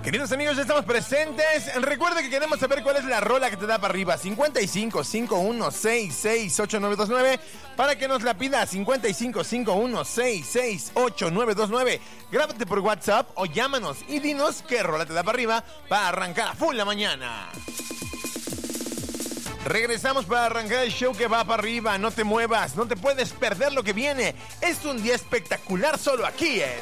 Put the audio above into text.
Queridos amigos, ya estamos presentes. Recuerda que queremos saber cuál es la rola que te da para arriba. 5551668929 para que nos la pida. 5551668929. Grábate por WhatsApp o llámanos y dinos qué rola te da para arriba para arrancar a full la mañana. Regresamos para arrancar el show que va para arriba. No te muevas, no te puedes perder lo que viene. Es un día espectacular solo aquí en